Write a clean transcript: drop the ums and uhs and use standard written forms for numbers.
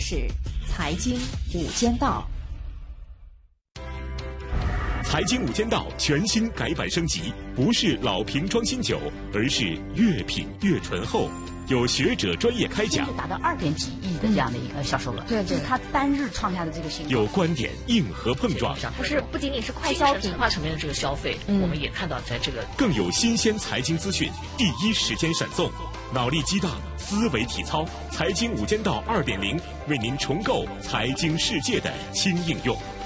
是财经五间道。 财经五间道全新改版升级，不是老瓶装新酒，而是越品越醇厚。有学者专业开讲， 达到2.几亿的这样的一个销售额， 对， 这是它单日创下的这个新高。 有观点硬核碰撞， 不仅仅是快消品化层面的这个消费，我们也看到在这个更有新鲜财经资讯，第一时间闪送，脑力激荡，思维体操，财经五间道2.0为您重构财经世界的新应用。